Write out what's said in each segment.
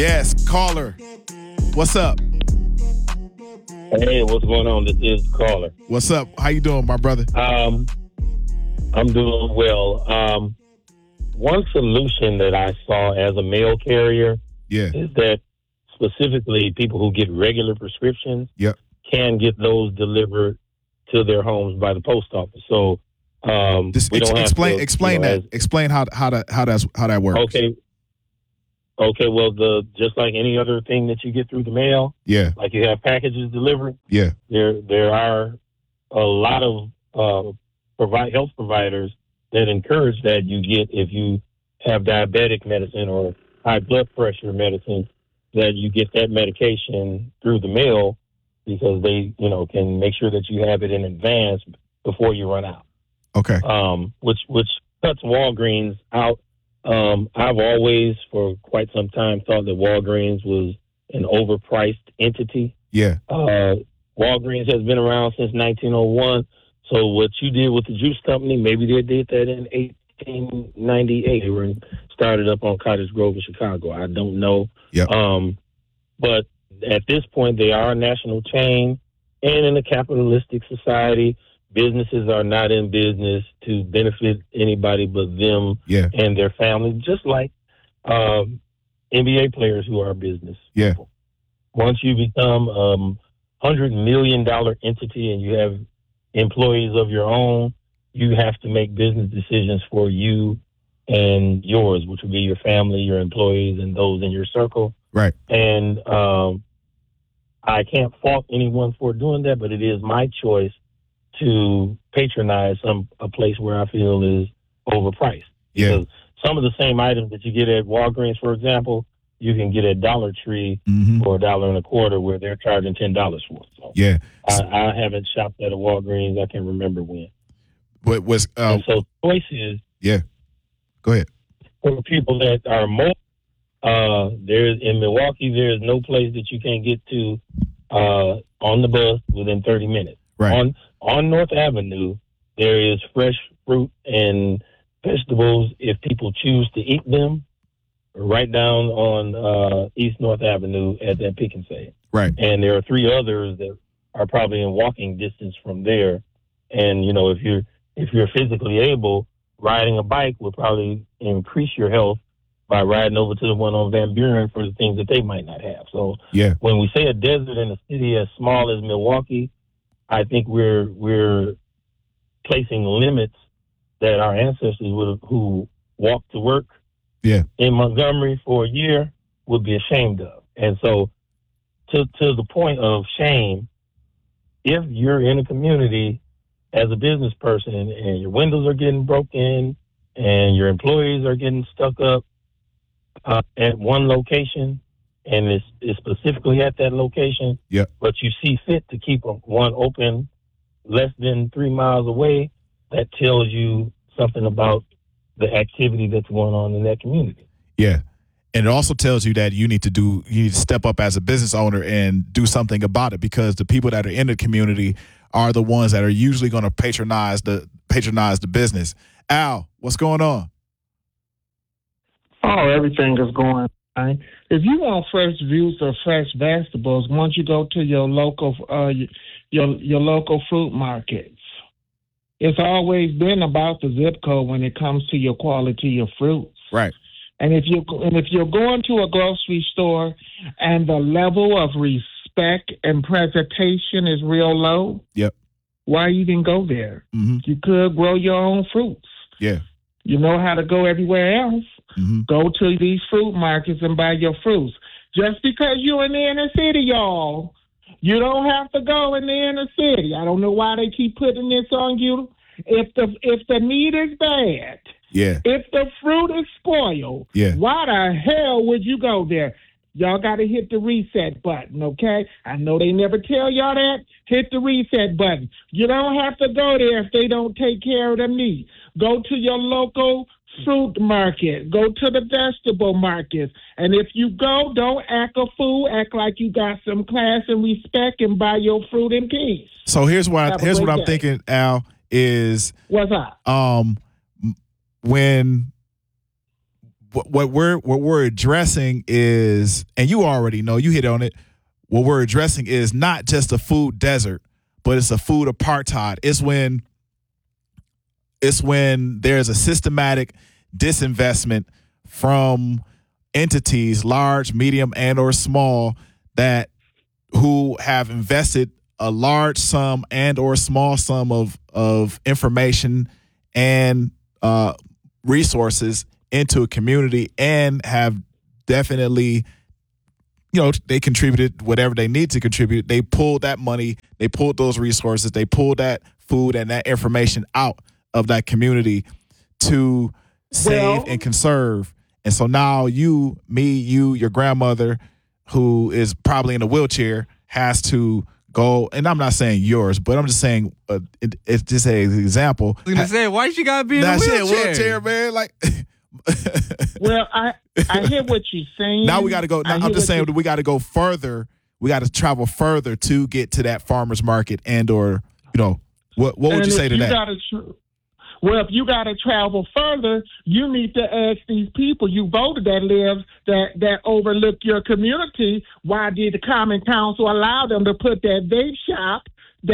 Yes, caller. What's up? Hey, what's going on? This is caller. What's up? How you doing, my brother? I'm doing well. One solution that I saw as a mail carrier Yeah. is that specifically people who get regular prescriptions Yep. can get those delivered to their homes by the post office. So Just we don't have to explain that. Explain how that works. Okay. Well, just like any other thing that you get through the mail, Yeah. like you have packages delivered. Yeah. There are a lot of health providers that encourage that you get if you have diabetic medicine or high blood pressure medicine, that you get that medication through the mail because they, can make sure that you have it in advance before you run out. Okay. Which cuts Walgreens out. I've always, for quite some time, thought that Walgreens was an overpriced entity. Yeah. Walgreens has been around since 1901. So what you did with the juice company, maybe they did that in 1898. They were started up on Cottage Grove in Chicago. I don't know. Yep. But at this point, they are a national chain. And in a capitalistic society, businesses are not in business to benefit anybody but them and their family, just like NBA players who are business people. Once you become $100 million entity and you have employees of your own, you have to make business decisions for you and yours, which would be your family, your employees, and those in your circle. Right. And I can't fault anyone for doing that, but it is my choice to patronize a place where I feel is overpriced. Yeah. Because some of the same items that you get at Walgreens, for example, you can get at Dollar Tree for $1.25, where they're charging $10 for. So yeah. I haven't shopped at a Walgreens. I can't remember when. What was and so choice is go ahead. For people that are more there's in Milwaukee, there's no place that you can't get to on the bus within 30 minutes. Right. On North Avenue, there is fresh fruit and vegetables if people choose to eat them, right down on East North Avenue at that Pick and Save. Right. And there are 3 others that are probably in walking distance from there. And if you're physically able, riding a bike will probably increase your health by riding over to the one on Van Buren for the things that they might not have. So when we say a desert in a city as small as Milwaukee, I think we're placing limits that our ancestors who walked to work in Montgomery for a year would be ashamed of. And so to the point of shame, if you're in a community as a business person and your windows are getting broken and your employees are getting stuck up at one location, and it's specifically at that location, but you see fit to keep one open less than 3 miles away, that tells you something about the activity that's going on in that community. Yeah. And it also tells you that you need to step up as a business owner and do something about it, because the people that are in the community are the ones that are usually going to patronize the business. Al, what's going on? Oh, everything is going fine. If you want fresh juice or fresh vegetables, once you go to your local your local fruit markets, it's always been about the zip code when it comes to your quality of fruits. Right. And if you're going to a grocery store and the level of respect and presentation is real low, why even go there? Mm-hmm. You could grow your own fruits. Yeah. You know how to go everywhere else. Mm-hmm. Go to these fruit markets and buy your fruits. Just because you're in the inner city, y'all, you don't have to go in the inner city. I don't know why they keep putting this on you. If the meat is bad, if the fruit is spoiled, why the hell would you go there? Y'all got to hit the reset button, okay? I know they never tell y'all that. Hit the reset button. You don't have to go there if they don't take care of the meat. Go to your local fruit market. Go to the vegetable markets. And if you go, don't act a fool. Act like you got some class and respect and buy your fruit in peace. So here's what I'm thinking, Al, is what's up? When what we're addressing is, and you already know, you hit on it. What we're addressing is not just a food desert, but it's a food apartheid. It's when there's a systematic disinvestment from entities, large, medium, and or small, that who have invested a large sum and or small sum of information and resources into a community, and have definitely, they contributed whatever they need to contribute. They pulled that money, they pulled those resources, they pulled that food and that information out of that community to save and conserve. And so now you, your grandmother, who is probably in a wheelchair, has to go, and I'm not saying yours, but I'm just saying it's just an example. I was going to say, why she got to be in a wheelchair? Man. Like, well, I hear what you're saying. Now we got to go. I'm just saying we got to go further. We got to travel further to get to that farmer's market, and or what would you say to that? Well, if you got to travel further, you need to ask these people you voted that overlook your community. Why did the Common Council allow them to put that vape shop,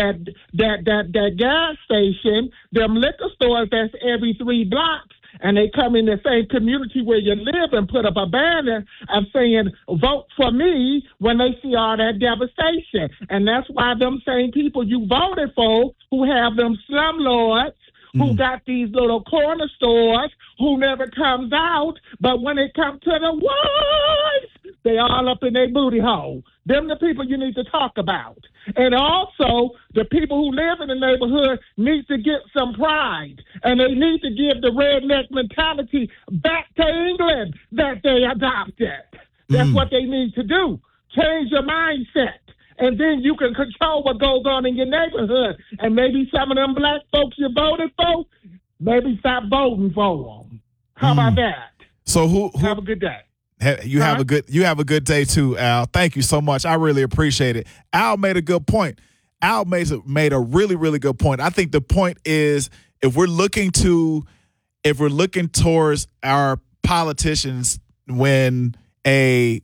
that gas station, them liquor stores that's every 3 blocks, and they come in the same community where you live and put up a banner of saying, vote for me, when they see all that devastation? And that's why them same people you voted for, who have them slumlords, who got these little corner stores, who never comes out, but when it comes to the wives, they all up in their booty hole. Them the people you need to talk about. And also, the people who live in the neighborhood need to get some pride, and they need to give the redneck mentality back to England that they adopted. That's what they need to do. Change your mindset. And then you can control what goes on in your neighborhood. And maybe some of them black folks you voted for, maybe stop voting for them. How about that? So who have a good day. You have a good day too, Al. Thank you so much. I really appreciate it. Al made a good point. Al made a really, really good point. I think the point is, if we're looking towards our politicians when a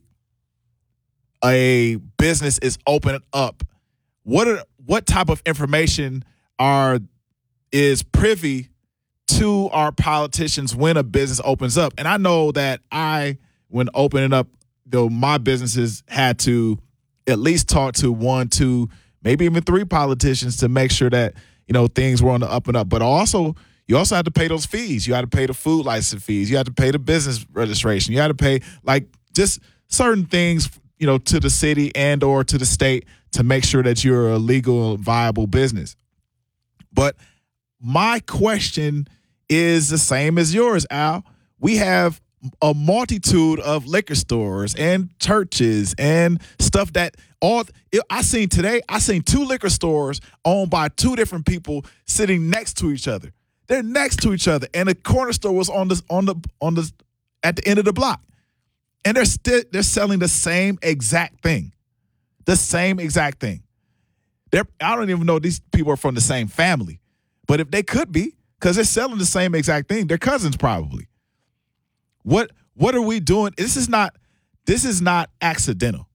business is opening up, what type of information is privy to our politicians when a business opens up? And I know that when opening up, my businesses had to at least talk to 1, 2, maybe even 3 politicians to make sure that things were on the up and up. But you also have to pay those fees. You had to pay the food license fees. You had to pay the business registration. You had to pay just certain things, to the city and or to the state to make sure that you're a legal, viable business. But my question is the same as yours, Al. We have a multitude of liquor stores and churches and stuff that I seen 2 liquor stores owned by 2 different people sitting next to each other. They're next to each other, and the corner store was at the end of the block. And they're selling the same exact thing. The same exact thing. I don't even know if these people are from the same family. But if they could be, because they're selling the same exact thing, they're cousins probably. What are we doing? This is not accidental.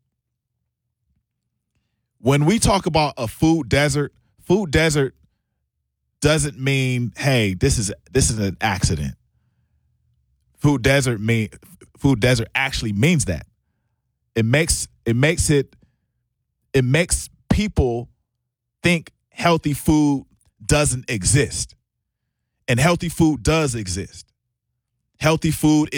When we talk about a food desert doesn't mean, hey, this is an accident. Food desert actually means that. It makes people think healthy food doesn't exist. And healthy food does exist. Healthy food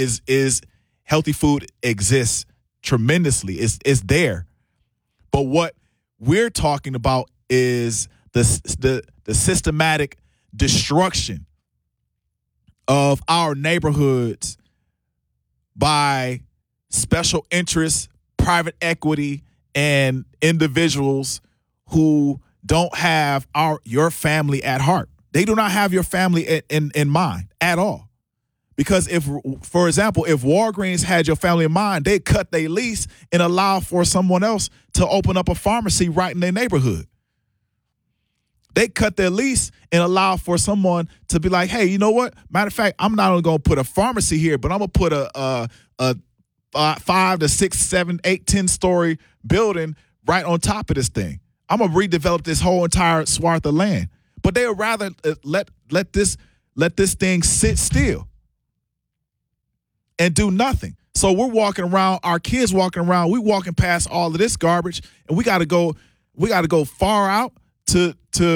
exists tremendously. It's there. But what we're talking about is the systematic destruction of our neighborhoods by special interests, private equity, and individuals who don't have your family at heart. They do not have your family in mind at all. Because for example, if Walgreens had your family in mind, they'd cut their lease and allow for someone else to open up a pharmacy right in their neighborhood. They cut their lease and allow for someone to be like, hey, you know what? Matter of fact, I'm not only going to put a pharmacy here, but I'm going to put a 5 to 6, 7, 8, 10-story building right on top of this thing. I'm going to redevelop this whole entire swath of land. But they would rather let this thing sit still and do nothing. So we're walking around, our kids walking around, we walking past all of this garbage, and we got to go far out to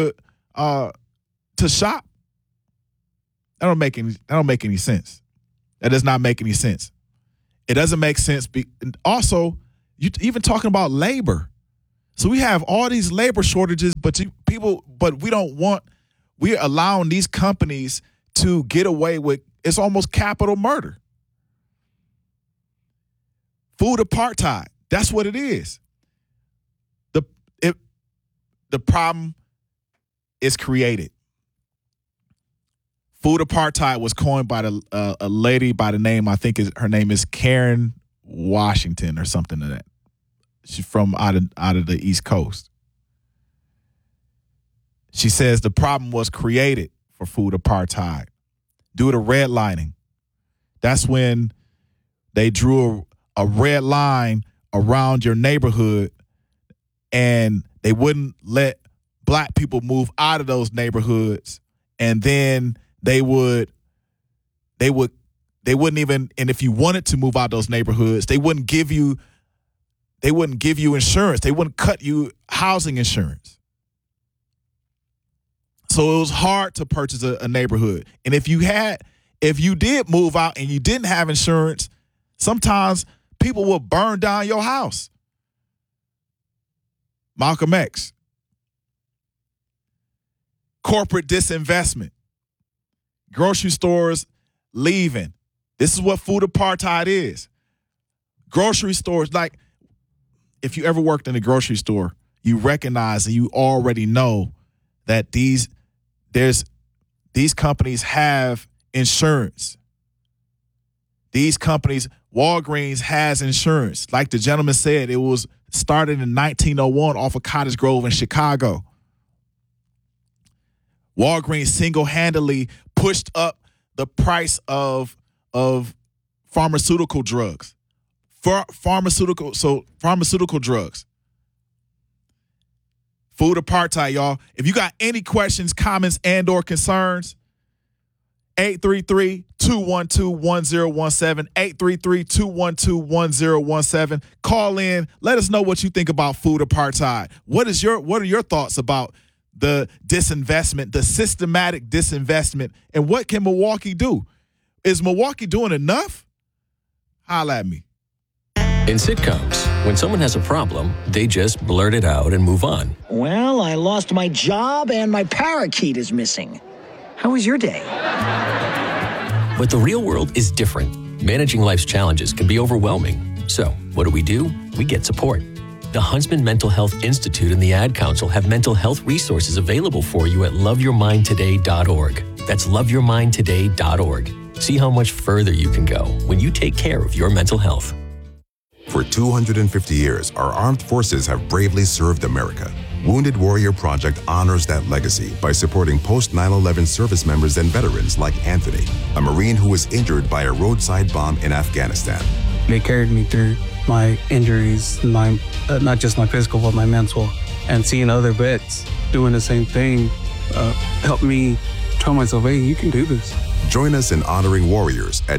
shop. That don't make any sense. That does not make any sense. It doesn't make sense. Also, you even talking about labor. So we have all these labor shortages, but we're allowing these companies to get away with, it's almost capital murder. Food apartheid. That's what it is. The problem is created. Food apartheid was coined by a lady by the name, her name is Karen Washington or something like that. She's from out of the East Coast. She says the problem was created for food apartheid due to redlining. That's when they drew a red line around your neighborhood and they wouldn't let black people move out of those neighborhoods. And then they wouldn't even, and if you wanted to move out those neighborhoods, they wouldn't give you insurance. They wouldn't cut you housing insurance. So it was hard to purchase a neighborhood. And if you did move out and you didn't have insurance, sometimes people will burn down your house. Malcolm X. Corporate disinvestment. Grocery stores leaving. This is what food apartheid is. Grocery stores, like, if you ever worked in a grocery store, you recognize and you already know that these companies have insurance. These companies, Walgreens has insurance. Like the gentleman said, it was started in 1901 off of Cottage Grove in Chicago. Walgreens single-handedly pushed up the price of pharmaceutical drugs. Pharmaceutical drugs. Food apartheid, y'all. If you got any questions, comments, and or concerns, 833-212-1017, 833-212-1017. Call in. Let us know what you think about food apartheid. What are your thoughts about the disinvestment, the systematic disinvestment, and what can Milwaukee do? Is Milwaukee doing enough? Holla at me. In sitcoms, when someone has a problem, they just blurt it out and move on. Well, I lost my job and my parakeet is missing. How was your day? But the real world is different. Managing life's challenges can be overwhelming. So, what do? We get support. The Huntsman Mental Health Institute and the Ad Council have mental health resources available for you at loveyourmindtoday.org. That's loveyourmindtoday.org. See how much further you can go when you take care of your mental health. For 250 years, our armed forces have bravely served America. Wounded Warrior Project honors that legacy by supporting post-9/11 service members and veterans like Anthony, a Marine who was injured by a roadside bomb in Afghanistan. They carried me through my injuries, not just my physical, but my mental. And seeing other vets doing the same thing helped me tell myself, hey, you can do this. Join us in honoring warriors at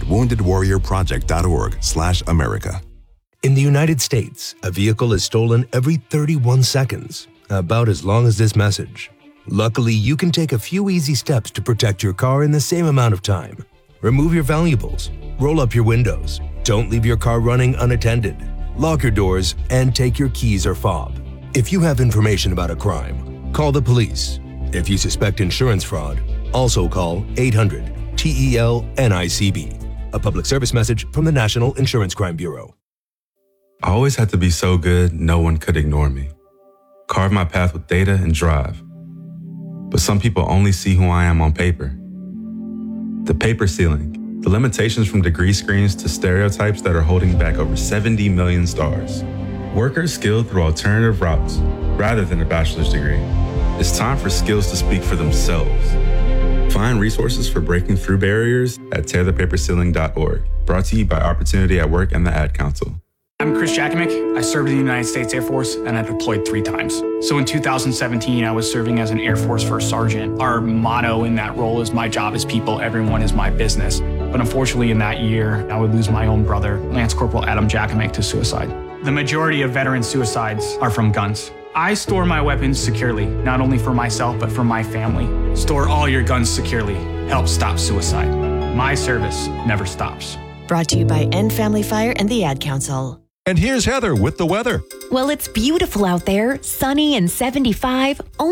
woundedwarriorproject.org/America. In the United States, a vehicle is stolen every 31 seconds, about as long as this message. Luckily, you can take a few easy steps to protect your car in the same amount of time. Remove your valuables, roll up your windows, don't leave your car running unattended, lock your doors, and take your keys or fob. If you have information about a crime, call the police. If you suspect insurance fraud, also call 800-TEL-NICB. A public service message from the National Insurance Crime Bureau. I always had to be so good, no one could ignore me. Carve my path with data and drive. But some people only see who I am on paper. The paper ceiling, the limitations from degree screens to stereotypes that are holding back over 70 million stars. Workers skilled through alternative routes rather than a bachelor's degree. It's time for skills to speak for themselves. Find resources for breaking through barriers at tearthepaperceiling.org. Brought to you by Opportunity at Work and the Ad Council. I'm Chris Jakimick. I served in the United States Air Force and I deployed 3 times. So in 2017, I was serving as an Air Force First Sergeant. Our motto in that role is my job is people, everyone is my business. But unfortunately in that year, I would lose my own brother, Lance Corporal Adam Jakimick, to suicide. The majority of veteran suicides are from guns. I store my weapons securely, not only for myself, but for my family. Store all your guns securely. Help stop suicide. My service never stops. Brought to you by End Family Fire and the Ad Council. And here's Heather with the weather. Well, it's beautiful out there, sunny and 75.